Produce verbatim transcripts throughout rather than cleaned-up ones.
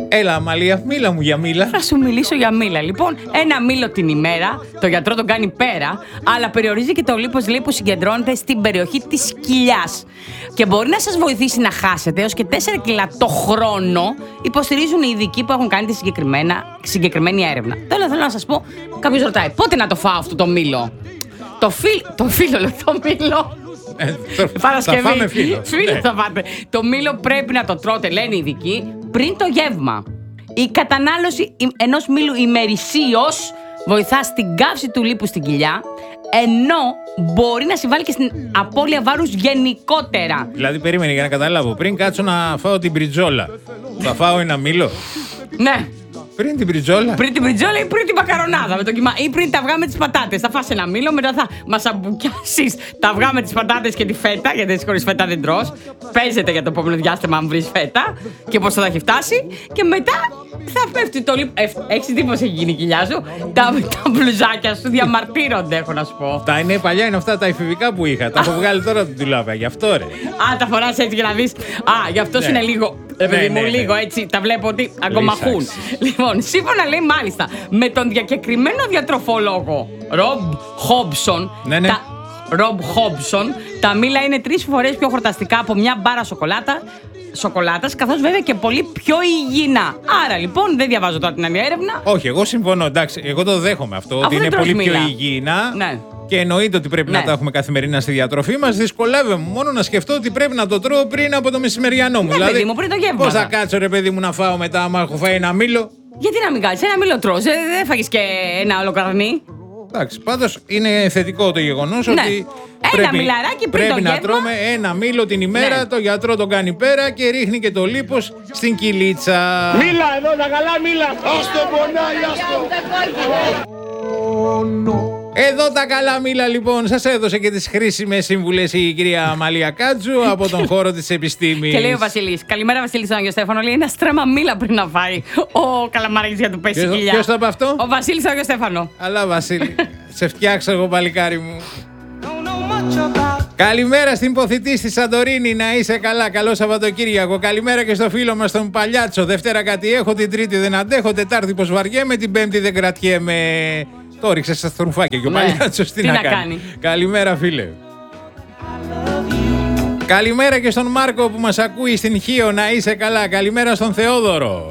Έλα, Αμαλία, μίλα μου για μήλα. Θα σου μιλήσω για μήλα. Λοιπόν, ένα μήλο την ημέρα, το γιατρό τον κάνει πέρα, αλλά περιορίζει και το λίπος λέει που συγκεντρώνεται στην περιοχή της κοιλιάς. Και μπορεί να σας βοηθήσει να χάσετε έως και τέσσερα κιλά το χρόνο, υποστηρίζουν οι ειδικοί που έχουν κάνει τη συγκεκριμένη έρευνα. Τώρα θέλω να σας πω, κάποιος ρωτάει, πότε να το φάω αυτό το μήλο. Το, φίλ, το φίλο, λέω, το μήλο. Ε, το, Παρασκευή. Θα φάμε φίλο. Φίλο ναι. θα φάτε. Το μήλο πρέπει να το τρώτε, λένε οι ειδικοί, πριν το γεύμα. Η κατανάλωση ενός μήλου ημερησίως βοηθά στην καύση του λίπους στην κοιλιά, ενώ μπορεί να συμβάλλει και στην απώλεια βάρους γενικότερα. Δηλαδή, περίμενε για να καταλάβω. Πριν κάτσω να φάω την μπριτζόλα, θα φάω ένα μήλο. Ναι. Πριν την μπριτζόλα. Πριν την μπριτζόλα ή πριν την μακαρονάδα με το κιμά. Ή πριν τα αυγά με τις πατάτες. Θα φας ένα μήλο, μετά θα μας αμπουκιάσεις τα αυγά με τις πατάτες και τη φέτα. Γιατί έτσι χωρίς φέτα δεν τρως. Παίζεται για το επόμενο διάστημα αν βρεις φέτα και πώς θα έχει φτάσει. Και μετά θα πέφτει το λίπο. Έχεις δει πώς έχει γίνει η κοιλιά σου. Τα, τα μπλουζάκια σου διαμαρτύρονται, έχω να σου πω. Τα είναι παλιά, είναι αυτά τα εφηβικά που είχα. Τα έχω βγάλει τώρα από την τουλάπα. Γι' αυτό ρε. Α, τα φοράς έτσι για να δεις. Α, γι' αυτό Ναι. είναι λίγο. Ε, παιδί Ναι, μου, ναι, ναι. λίγο έτσι. Τα βλέπω ότι αγκομαχούν. Λοιπόν, σύμφωνα λέει μάλιστα με τον διακεκριμένο διατροφολόγο Ρομπ Χόμπσον. Ναι, ναι. Τα... Ρομπ Χόμπσον, τα μήλα είναι τρεις φορές πιο χορταστικά από μια μπάρα σοκολάτα. Σοκολάτας, καθώς βέβαια και πολύ πιο υγιεινά. Άρα λοιπόν, δεν διαβάζω τώρα την άλλη έρευνα. Όχι, εγώ συμφωνώ. Εντάξει, εγώ το δέχομαι αυτό. Αφού ότι δεν είναι τρως πολύ πιο μήλα. υγιεινά. Ναι. Και εννοείται ότι πρέπει Ναι. να τα έχουμε καθημερινά στη διατροφή μας. Δυσκολεύομαι μόνο να σκεφτώ ότι πρέπει να το τρώω πριν από το μεσημεριανό μου. Ναι, παιδί μου, πριν το γεύμα. Πώς θα κάτσω, ρε παιδί μου, να φάω μετά, άμα έχω φάει ένα μήλο. Γιατί να μην κάτσεις, ένα μήλο τρως, ε, δεν έφαγες και ένα όλο καρνί. Εντάξει, πάντως είναι θετικό το γεγονός Ναι. ότι Ένα πρέπει, μιλαράκι πριν πρέπει το να γεύμα. τρώμε ένα μήλο την ημέρα. Ναι. Το γιατρό τον κάνει πέρα και ρίχνει και το λίπος στην κοιλίτσα. Μίλα εδώ τα καλά μίλα. Άστο πονάει, άστο. Εδώ τα καλά μήλα λοιπόν. Σας έδωσε και τις χρήσιμες σύμβουλες η κυρία Αμαλία Κάτζου από τον χώρο της επιστήμης. Και λέει ο Βασίλης, καλημέρα Βασίλη στον Άγιο Στέφανο. Λέει ένα στρέμμα μήλα πριν να φάει ο καλαμαράκης για του πέσει η Ποιος- κοιλιά. ποιος το είπε αυτό? Ο Βασίλης στον Άγιο Στέφανο. Αλλά Βασίλη, σε φτιάξω εγώ παλικάρι μου. Καλημέρα στην ποθητή στη Σαντορίνη, να είσαι καλά. Καλό Σαββατοκύριακο. Καλημέρα και στο φίλο μας τον Παλιάτσο. Δευτέρα κάτι έχω, την Τρίτη δεν αντέχω, Τετάρτη πως βαριέμαι, την Πέμπτη δεν κρατιέμαι. Το ρίξε στα στρουφάκια και ο Ναι. Παλιάτσος τι, Τι να, να κάνει. κάνει. Καλημέρα φίλε. Καλημέρα και στον Μάρκο που μας ακούει στην Χίο, να είσαι καλά. Καλημέρα στον Θεόδωρο.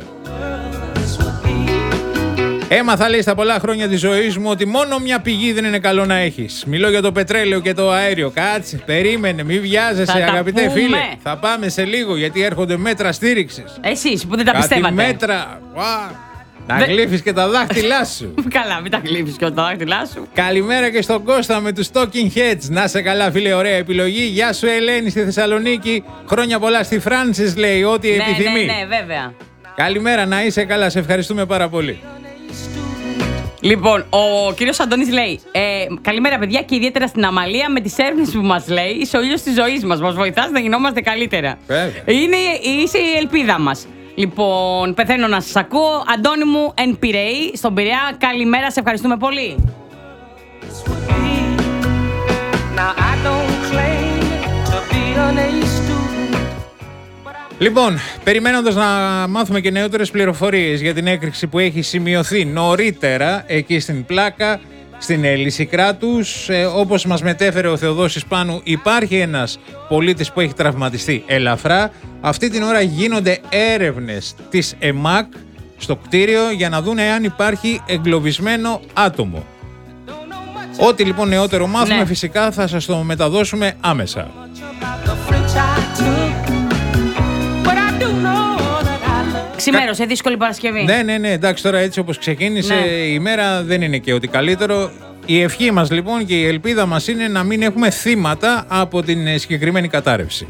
Έμαθα, λέει, στα πολλά χρόνια της ζωής μου ότι μόνο μια πηγή δεν είναι καλό να έχεις. Μιλώ για το πετρέλαιο και το αέριο. Κάτσε, περίμενε, μην βιάζεσαι, Θα τα αγαπητέ πούμε. φίλε. Θα πάμε σε λίγο γιατί έρχονται μέτρα στήριξης. Εσείς που δεν τα Κάτι πιστεύατε. μέτρα. Ουα, να Δεν- γλύφεις και τα δάχτυλά σου. Καλά, μην τα γλύφεις και τα δάχτυλά σου. Καλημέρα και στον Κώστα με τους Talking Heads. Να σε καλά, φίλε, ωραία επιλογή. Γεια σου, Ελένη, στη Θεσσαλονίκη. Χρόνια πολλά στη Φράνσις, λέει, ό,τι Ναι, επιθυμεί. ναι, ναι, βέβαια. Καλημέρα, να είσαι καλά, σε ευχαριστούμε πάρα πολύ. Λοιπόν, ο κύριος Αντώνης λέει: ε, καλημέρα, παιδιά, και ιδιαίτερα στην Αμαλία με τις έρευνες που μας λέει. Είσαι ο ήλιος της ζωής μας. Μας βοηθάς να γινόμαστε καλύτερα. Βέβαια. Είναι, είσαι η ελπίδα μας. Λοιπόν, πεθαίνω να σας ακούω. Αντώνη μου, εν Πειραιή, στον Πειραιά. Καλημέρα, σε ευχαριστούμε πολύ. Λοιπόν, περιμένοντας να μάθουμε και νεότερες πληροφορίες για την έκρηξη που έχει σημειωθεί νωρίτερα εκεί στην Πλάκα, στην Έλυση Κράτους, ε, όπως μας μετέφερε ο Θεοδόσης Πάνου, υπάρχει ένας πολίτης που έχει τραυματιστεί ελαφρά. Αυτή την ώρα γίνονται έρευνες της ΕΜΑΚ στο κτίριο για να δουν εάν υπάρχει εγκλωβισμένο άτομο. Ό,τι λοιπόν νεότερο μάθουμε, Ναι. φυσικά θα σας το μεταδώσουμε άμεσα. Ξημέρωσε, δύσκολη Παρασκευή. Ναι, ναι, ναι, εντάξει, τώρα έτσι όπως ξεκίνησε Ναι. η ημέρα δεν είναι και ότι καλύτερο. Η ευχή μας λοιπόν και η ελπίδα μας είναι να μην έχουμε θύματα από την ε, συγκεκριμένη κατάρρευση.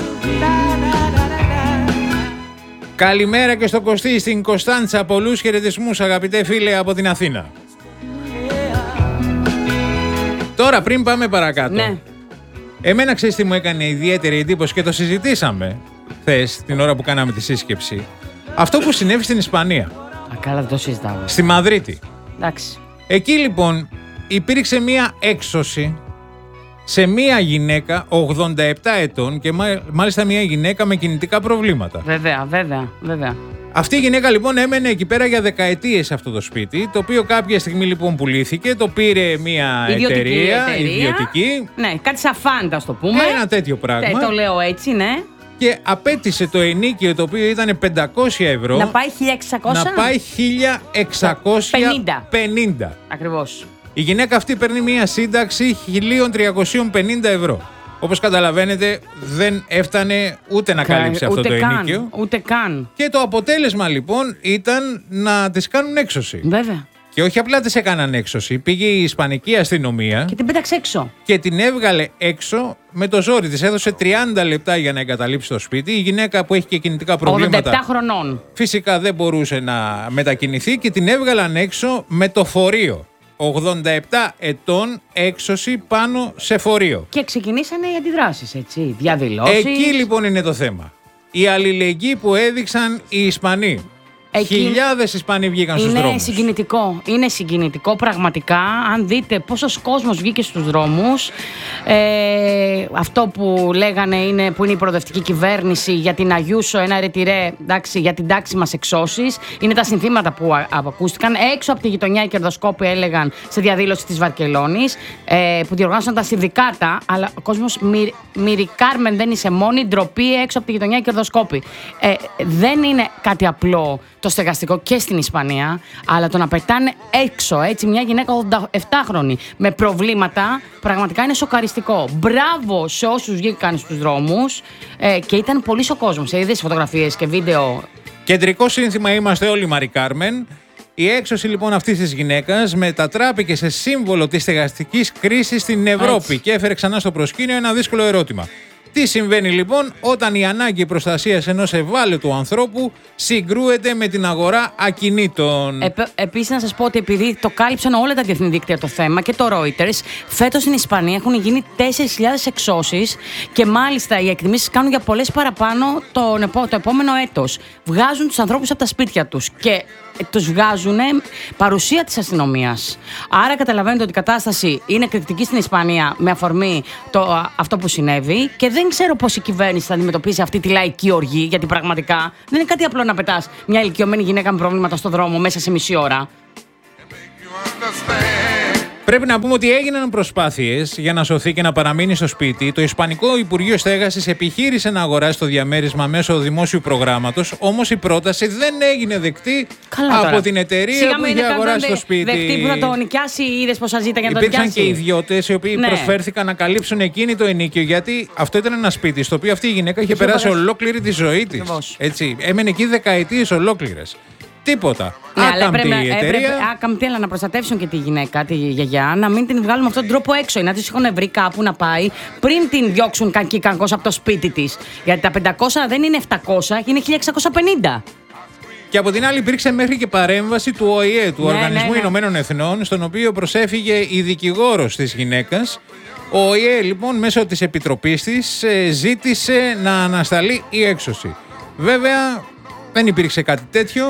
Καλημέρα και στο Κωστή στην Κωνσταντσα, πολλούς χαιρετισμούς αγαπητέ φίλε από την Αθήνα. Τώρα πριν πάμε παρακάτω, Ναι. εμένα ξέρεις τι μου έκανε ιδιαίτερη εντύπωση και το συζητήσαμε χθες την ώρα που κάναμε τη σύσκεψη. Αυτό που συνέβη στην Ισπανία, Α, καλά, δεν το συζητάω. στη Μαδρίτη. Εντάξει. Εκεί λοιπόν υπήρξε μία έξωση σε μία γυναίκα ογδόντα επτά ετών και μά- μάλιστα μία γυναίκα με κινητικά προβλήματα. Βέβαια, βέβαια, βέβαια. Αυτή η γυναίκα λοιπόν έμενε εκεί πέρα για δεκαετίες σε αυτό το σπίτι, το οποίο κάποια στιγμή λοιπόν πουλήθηκε, το πήρε μια Ιδιωτική εταιρεία, εταιρεία. ιδιωτική. Ναι, κάτι σαν φάντα, το πούμε. Ένα τέτοιο πράγμα. Ε, το λέω έτσι, ναι. Και απέτησε το ενοίκιο, το οποίο ήταν πεντακόσια ευρώ, Να πάει χίλια εξακόσια. να πάει χίλια εξακόσια πενήντα. Ακριβώς. Η γυναίκα αυτή παίρνει μια σύνταξη χίλια τριακόσια πενήντα ευρώ. Όπως καταλαβαίνετε, δεν έφτανε ούτε να καλύψει αυτό ούτε το καν, ενοίκιο. Ούτε καν. Και το αποτέλεσμα λοιπόν ήταν να τις κάνουν έξωση. Βέβαια. Και όχι απλά τις έκαναν έξωση. Πήγε η Ισπανική αστυνομία Και την πέταξε έξω. και την έβγαλε έξω με το ζόρι. Της έδωσε τριάντα λεπτά για να εγκαταλείψει το σπίτι. Η γυναίκα που έχει και κινητικά προβλήματα, ογδόντα επτά χρονών. φυσικά δεν μπορούσε να μετακινηθεί και την έβγαλαν έξω με το φορείο. ογδόντα επτά ετών, έξωση πάνω σε φορείο. Και ξεκινήσανε οι αντιδράσεις, έτσι. Διαδηλώσεις. Εκεί λοιπόν είναι το θέμα. Η αλληλεγγύη που έδειξαν οι Ισπανοί. Εκεί Χιλιάδες Ισπανοί βγήκαν στους είναι δρόμους. συγκινητικό. Είναι συγκινητικό πραγματικά. Αν δείτε πόσος κόσμος βγήκε στους δρόμους. Ε, αυτό που λέγανε είναι, που είναι η προοδευτική κυβέρνηση για την Αγιούσο, ένα ρετυρέ, εντάξει, για την τάξη μας εξώσεις. Είναι τα συνθήματα που α, ακούστηκαν. Έξω από τη γειτονιά οι κερδοσκόποι έλεγαν σε διαδήλωση της Βαρκελόνης, ε, που διοργάνωσαν τα συνδικάτα. Αλλά ο κόσμος, μη, Μυρι Κάρμεν, δεν είσαι μόνη, ντροπή, έξω από τη γειτονιά οι κερδοσκόποι. Ε, δεν είναι κάτι απλό το στεγαστικό και στην Ισπανία, αλλά το να πετάνε έξω, έτσι, μια γυναίκα ογδόντα επτάχρονη με προβλήματα, πραγματικά είναι σοκαριστικό. Μπράβο σε όσους βγήκαν στους δρόμους, ε, και ήταν πολύς ο κόσμος. Είδες φωτογραφίες και βίντεο. Κεντρικό σύνθημα είμαστε όλοι, Μαρι Κάρμεν. Η έξωση λοιπόν αυτής της γυναίκας μετατράπηκε σε σύμβολο της στεγαστικής κρίσης στην Ευρώπη. Έτσι. Και έφερε ξανά στο προσκήνιο ένα δύσκολο ερώτημα. Τι συμβαίνει λοιπόν όταν η ανάγκη προστασίας ενός ευάλωτου ανθρώπου συγκρούεται με την αγορά ακινήτων? Ε, Επίσης να σας πω ότι επειδή το κάλυψαν όλα τα διεθνή δίκτυα το θέμα και το Reuters, φέτος στην Ισπανία έχουν γίνει τέσσερις χιλιάδες εξώσεις και μάλιστα οι εκτιμήσεις κάνουν για πολλές παραπάνω το, το επόμενο έτος. Βγάζουν τους ανθρώπους από τα σπίτια τους και τους βγάζουν παρουσία της αστυνομίας. Άρα καταλαβαίνετε ότι η κατάσταση είναι εκρηκτική στην Ισπανία με αφορμή το, αυτό που συνέβη, και δεν ξέρω πώς η κυβέρνηση θα αντιμετωπίσει αυτή τη λαϊκή οργή, γιατί πραγματικά δεν είναι κάτι απλό να πετάς μια ηλικιωμένη γυναίκα με προβλήματα στο δρόμο μέσα σε μισή ώρα. Πρέπει να πούμε ότι έγιναν προσπάθειες για να σωθεί και να παραμείνει στο σπίτι. Το Ισπανικό Υπουργείο Στέγασης επιχείρησε να αγοράσει το διαμέρισμα μέσω δημόσιου προγράμματος, όμως η πρόταση δεν έγινε δεκτή. Καλά, από τώρα την εταιρεία Σίγα που είχε αγοράσει το σπίτι. Δεκτή που θα το νοικιάσει, είδες πόσα ζήτα για να το νοικιάσει. Υπήρξαν και ιδιώτες οι οποίοι ναι. προσφέρθηκαν να καλύψουν εκείνη το ενοίκιο, γιατί αυτό ήταν ένα σπίτι στο οποίο αυτή η γυναίκα είχε περάσει παράσει. ολόκληρη τη ζωή της. Έτσι, έμενε εκεί δεκαετίες ολόκληρες. Τίποτα. Ναι, άκαμπτη αλλά έπρεπε, η εταιρεία. Έπρεπε, άκαμπτη, αλλά να προστατεύσουν και τη γυναίκα, τη γιαγιά, να μην την βγάλουν με αυτόν τον τρόπο έξω, ή να τη έχουν βρει κάπου να πάει πριν την διώξουν κακή κακός από το σπίτι της. Γιατί τα πεντακόσια δεν είναι επτακόσια, είναι χίλια εξακόσια πενήντα. Και από την άλλη υπήρξε μέχρι και παρέμβαση του Ο Η Ε, του ναι, Οργανισμού ναι, ναι. Ηνωμένων Εθνών, στον οποίο προσέφυγε η δικηγόρος της γυναίκας. Ο Ο Η Ε λοιπόν μέσω της επιτροπής της ζήτησε να ανασταλεί η έξωση. Βέβαια δεν υπήρξε κάτι τέτοιο.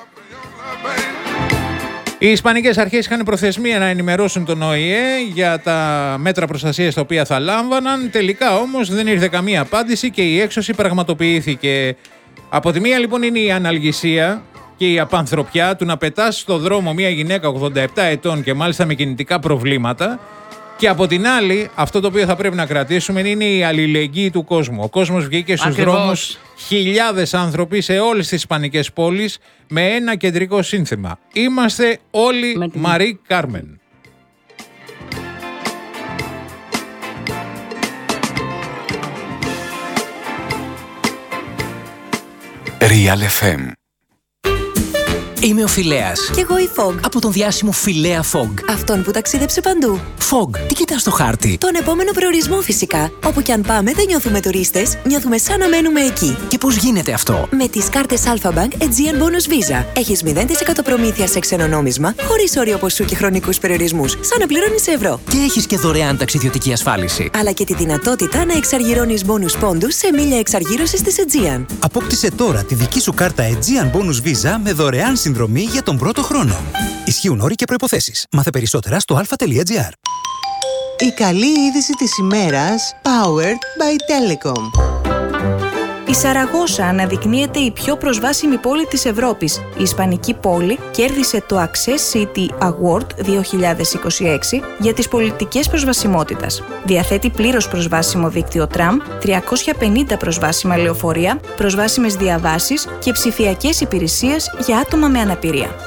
Οι Ισπανικές αρχές είχαν προθεσμία να ενημερώσουν τον Ο Η Ε για τα μέτρα προστασίας τα οποία θα λάμβαναν. Τελικά όμως δεν ήρθε καμία απάντηση και η έξωση πραγματοποιήθηκε. Από τη μία λοιπόν είναι η αναλγησία και η απανθρωπιά του να πετάς στο δρόμο μια γυναίκα ογδόντα επτά ετών και μάλιστα με κινητικά προβλήματα. Και από την άλλη, αυτό το οποίο θα πρέπει να κρατήσουμε είναι η αλληλεγγύη του κόσμου. Ο κόσμος βγήκε στους Ακριβώς. δρόμους, χιλιάδες άνθρωποι σε όλες τις ισπανικές πόλεις με ένα κεντρικό σύνθημα. Είμαστε όλοι την... Μαρί Κάρμεν. Real εφ εμ. Είμαι ο Φιλέας. Κι εγώ η Fog. Από τον διάσημο Φιλέα Fog. Αυτόν που ταξίδεψε παντού. Fog, τι κοιτάς στο χάρτη? Τον επόμενο προορισμό φυσικά. Όπου κι αν πάμε δεν νιώθουμε τουρίστες, νιώθουμε σαν να μένουμε εκεί. Και πώς γίνεται αυτό? Με τις κάρτες Alpha Bank Aegean Bonus Visa. Έχεις μηδέν τοις εκατό προμήθεια σε ξένο νόμισμα, χωρίς όριο ποσού και χρονικούς περιορισμούς, σαν να πληρώνεις σε ευρώ. Και έχεις και δωρεάν ταξιδιωτική ασφάλιση. Αλλά και τη δυνατότητα να εξαργυρώνεις bonus πόντους σε μίλια εξαργύρωσης της Aegean. Απόκτησε τώρα τη δική σου κάρτα Aegean Bonus Visa με δωρεάν συνδρομή για τον πρώτο χρόνο. Ισχύουν όροι και προϋποθέσεις. Μάθε περισσότερα στο αλφα τελεία τζι άρ. Η καλή είδηση της ημέρας, powered by Telecom. Η Η Σαραγώσα αναδεικνύεται η πιο προσβάσιμη πόλη της Ευρώπης. Η ισπανική πόλη κέρδισε το Access City Award δύο χιλιάδες είκοσι έξι για τις πολιτικές προσβασιμότητας. Διαθέτει πλήρως προσβάσιμο δίκτυο τραμ, τριακόσια πενήντα προσβάσιμα λεωφορεία, προσβάσιμες διαβάσεις και ψηφιακές υπηρεσίες για άτομα με αναπηρία.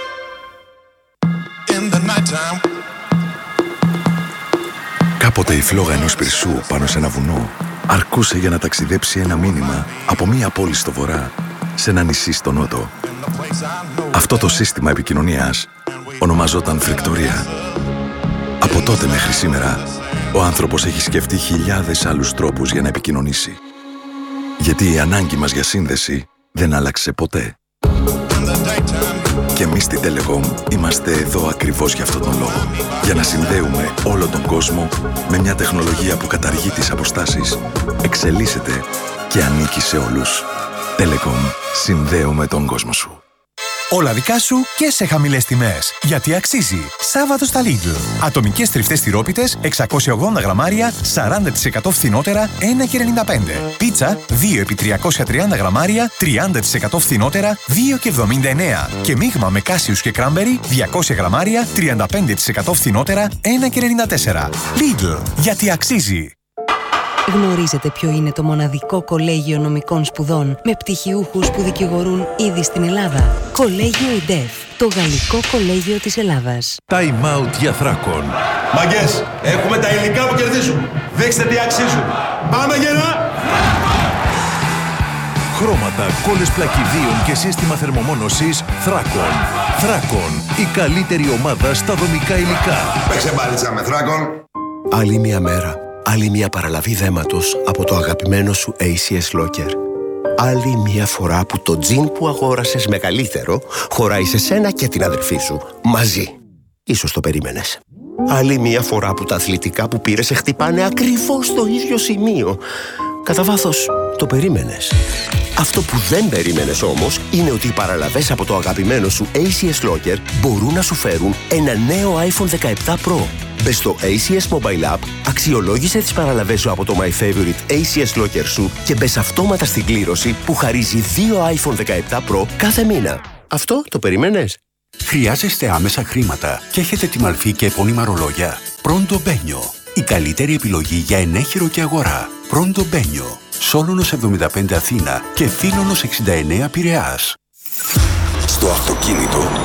Κάποτε η φλόγα ενός πυρσού πάνω σε ένα βουνό αρκούσε για να ταξιδέψει ένα μήνυμα από μία πόλη στο βορρά σε ένα νησί στο νότο. Αυτό το σύστημα επικοινωνίας ονομαζόταν φρικτορία. Από τότε μέχρι σήμερα, ο άνθρωπος έχει σκεφτεί χιλιάδες άλλους τρόπους για να επικοινωνήσει. Γιατί η ανάγκη μας για σύνδεση δεν άλλαξε ποτέ. Και εμείς στη Telecom είμαστε εδώ ακριβώς για αυτόν τον λόγο. Για να συνδέουμε όλο τον κόσμο με μια τεχνολογία που καταργεί τις αποστάσεις, εξελίσσεται και ανήκει σε όλους. Telecom. Συνδέουμε τον κόσμο σου. Όλα δικά σου και σε χαμηλές τιμές. Γιατί αξίζει. Σάββατο στα Lidl. Ατομικές τριφτές τυρόπιτες εξακόσια ογδόντα γραμμάρια, σαράντα τοις εκατό φθηνότερα, ένα και ενενήντα πέντε. Πίτσα δύο επί τριακόσια τριάντα γραμμάρια, τριάντα τοις εκατό φθηνότερα, δύο και εβδομήντα εννέα. Και μείγμα με κάσιους και κράμπερι, διακόσια γραμμάρια, τριάντα πέντε τοις εκατό φθηνότερα, ένα και ενενήντα τέσσερα. Lidl. Γιατί αξίζει. Γνωρίζετε ποιο είναι το μοναδικό κολέγιο νομικών σπουδών με πτυχιούχους που δικηγορούν ήδη στην Ελλάδα? Κολέγιο ΙΝΤΕΦ, το γαλλικό κολέγιο της Ελλάδας. Time out για Θράκον. Μαγκές, έχουμε τα υλικά που κερδίζουν. Δείξτε τι αξίζουν. Πάμε γερά! Χρώματα, κόλλες πλακιδίων και σύστημα θερμομόνωσης Θράκον. Θράκον, η καλύτερη ομάδα στα δομικά υλικά. Παίξε μπάλιτσα με Θράκον. Άλλη μια μέρα. Άλλη μια παραλαβή δέματος από το αγαπημένο σου έι σι ες Locker. Άλλη μια φορά που το τζιν που αγόρασες μεγαλύτερο χωράει σε σένα και την αδερφή σου. Μαζί. Ίσως το περίμενες. Άλλη μια φορά που τα αθλητικά που πήρες σε χτυπάνε ακριβώς στο ίδιο σημείο. Κατά βάθος, το περίμενες. Αυτό που δεν περίμενες όμως είναι ότι οι παραλαβές από το αγαπημένο σου έι σι ες Locker μπορούν να σου φέρουν ένα νέο άιφον δεκαεπτά Pro. Μπες στο έι σι ες Mobile App, αξιολόγησε τις παραλαβές σου από το My Favorite έι σι ες Locker σου και μπες αυτόματα στην κλήρωση που χαρίζει δύο άιφον δεκαεπτά Pro κάθε μήνα. Αυτό το περίμενες? Χρειάζεστε άμεσα χρήματα και έχετε τη μαλφή και επώνυμα ρολόγια? Pronto Benio. Η καλύτερη επιλογή για ενέχειρο και αγορά. Pronto Benio. Σόλωνος εβδομήντα πέντε Αθήνα και Φίλωνος εξήντα εννέα Πειραιάς. Στο αυτοκίνητο